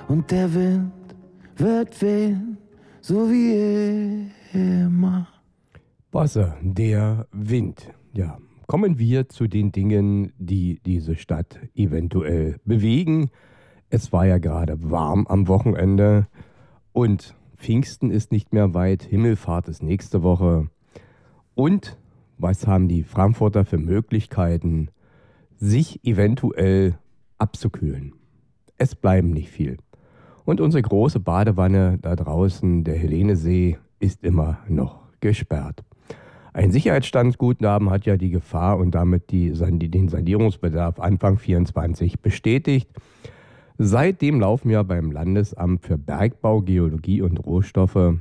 und der Wind wird wehen, so wie immer. Bosse, der Wind. Ja, kommen wir zu den Dingen, die diese Stadt eventuell bewegen. Es war ja gerade warm am Wochenende und Pfingsten ist nicht mehr weit, Himmelfahrt ist nächste Woche. Und was haben die Frankfurter für Möglichkeiten, sich eventuell abzukühlen? Es bleiben nicht viel. Und unsere große Badewanne da draußen, der Helenesee, ist immer noch gesperrt. Ein Sicherheitsstandsguthaben hat ja die Gefahr und damit den Sanierungsbedarf Anfang 2024 bestätigt. Seitdem laufen ja beim Landesamt für Bergbau, Geologie und Rohstoffe,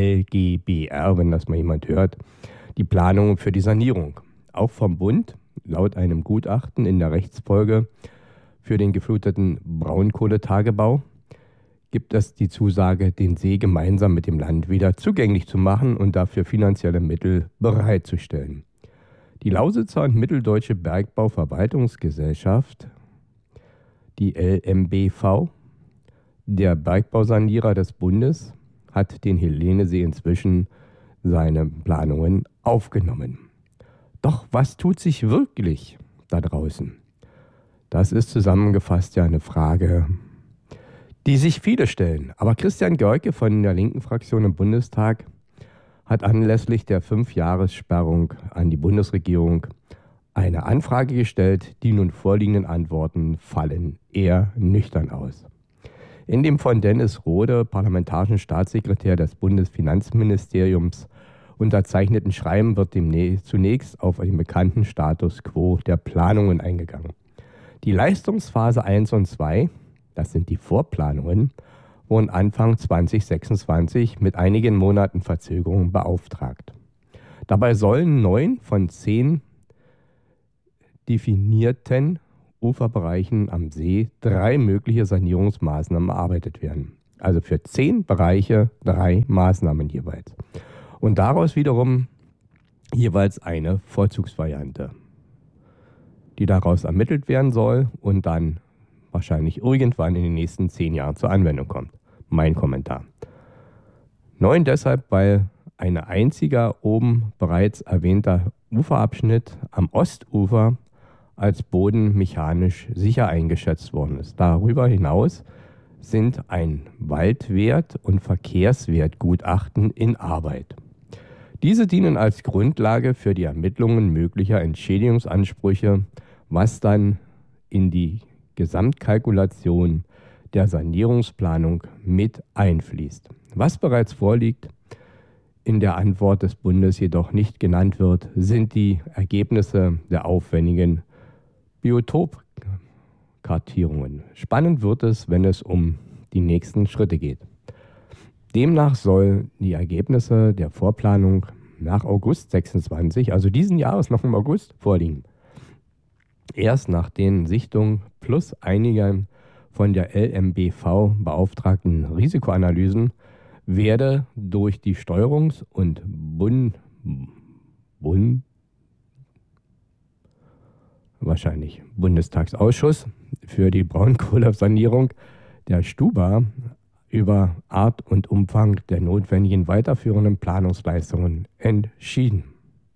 LGBR, wenn das mal jemand hört, die Planungen für die Sanierung. Auch vom Bund, laut einem Gutachten in der Rechtsfolge für den gefluteten Braunkohletagebau, gibt es die Zusage, den See gemeinsam mit dem Land wieder zugänglich zu machen und dafür finanzielle Mittel bereitzustellen. Die Lausitzer und Mitteldeutsche Bergbauverwaltungsgesellschaft, die LMBV, der Bergbausanierer des Bundes, hat den Helenesee inzwischen seine Planungen aufgenommen. Doch was tut sich wirklich da draußen? Das ist zusammengefasst ja eine Frage, die sich viele stellen. Aber Christian Görke von der linken Fraktion im Bundestag hat anlässlich der 5-Jahressperrung an die Bundesregierung eine Anfrage gestellt. Die nun vorliegenden Antworten fallen eher nüchtern aus. In dem von Dennis Rode, parlamentarischen Staatssekretär des Bundesfinanzministeriums, unterzeichneten Schreiben wird zunächst auf den bekannten Status quo der Planungen eingegangen. Die Leistungsphase 1 und 2, das sind die Vorplanungen, wurden Anfang 2026 mit einigen Monaten Verzögerung beauftragt. Dabei sollen 9 von 10 definierten Uferbereichen am See 3 mögliche Sanierungsmaßnahmen erarbeitet werden. Also für 10 Bereiche 3 Maßnahmen jeweils. Und daraus wiederum jeweils eine Vorzugsvariante, die daraus ermittelt werden soll und dann wahrscheinlich irgendwann in den nächsten 10 Jahren zur Anwendung kommt. Mein Kommentar. 9 deshalb, weil ein einziger oben bereits erwähnter Uferabschnitt am Ostufer als bodenmechanisch sicher eingeschätzt worden ist. Darüber hinaus sind ein Waldwert- und Verkehrswertgutachten in Arbeit. Diese dienen als Grundlage für die Ermittlungen möglicher Entschädigungsansprüche, was dann in die Gesamtkalkulation der Sanierungsplanung mit einfließt. Was bereits vorliegt, in der Antwort des Bundes jedoch nicht genannt wird, sind die Ergebnisse der aufwendigen Biotopkartierungen. Spannend wird es, wenn es um die nächsten Schritte geht. Demnach sollen die Ergebnisse der Vorplanung nach August 26, also diesen Jahres noch im August, vorliegen. Erst nach den Sichtungen plus einiger von der LMBV beauftragten Risikoanalysen werde durch die Steuerungs- und Bundestagsausschuss für die Braunkohlesanierung der Stuba über Art und Umfang der notwendigen weiterführenden Planungsleistungen entschieden.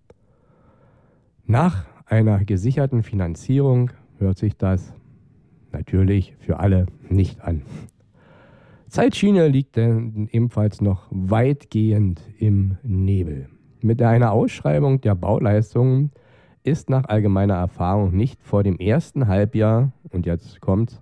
Nach einer gesicherten Finanzierung hört sich das natürlich für alle nicht an. Zeitschiene liegt denn ebenfalls noch weitgehend im Nebel. Mit einer Ausschreibung der Bauleistungen ist nach allgemeiner Erfahrung nicht vor dem ersten Halbjahr, und jetzt kommt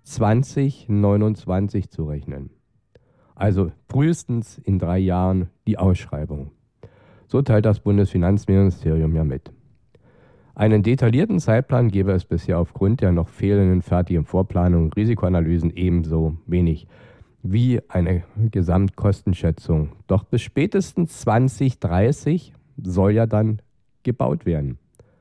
2029 zu rechnen. Also frühestens in 3 Jahren die Ausschreibung. So teilt das Bundesfinanzministerium ja mit. Einen detaillierten Zeitplan gäbe es bisher aufgrund der noch fehlenden fertigen Vorplanung und Risikoanalysen ebenso wenig wie eine Gesamtkostenschätzung. Doch bis spätestens 2030 soll ja dann gebaut werden.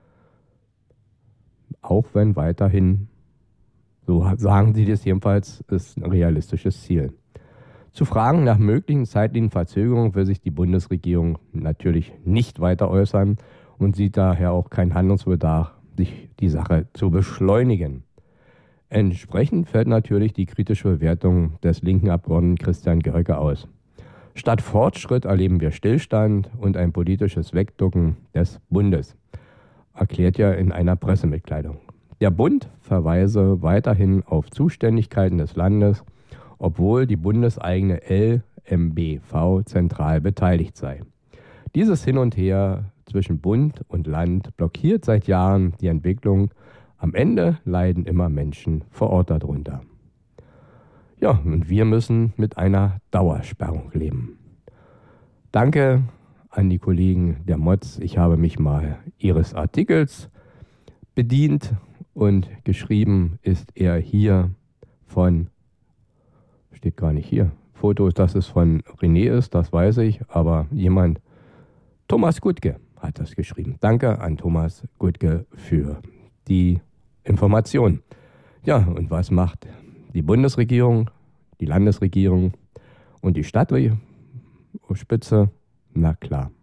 Auch wenn weiterhin, so sagen sie das jedenfalls, ist ein realistisches Ziel. Zu Fragen nach möglichen zeitlichen Verzögerungen will sich die Bundesregierung natürlich nicht weiter äußern und sieht daher auch keinen Handlungsbedarf, sich die Sache zu beschleunigen. Entsprechend fällt natürlich die kritische Bewertung des linken Abgeordneten Christian Görke aus. Statt Fortschritt erleben wir Stillstand und ein politisches Wegducken des Bundes, erklärt er in einer Pressemitteilung. Der Bund verweise weiterhin auf Zuständigkeiten des Landes, obwohl die bundeseigene LMBV zentral beteiligt sei. Dieses Hin und Her zwischen Bund und Land blockiert seit Jahren die Entwicklung. Am Ende leiden immer Menschen vor Ort darunter. Ja, und wir müssen mit einer Dauersperrung leben. Danke an die Kollegen der Mods. Ich habe mich mal ihres Artikels bedient und geschrieben ist er hier von, steht gar nicht hier, Fotos, dass es von René ist, das weiß ich, aber jemand, Thomas Gutke hat das geschrieben. Danke an Thomas Gutke für die Information. Ja, und was macht die Bundesregierung, die Landesregierung und die Stadtspitze? Na klar,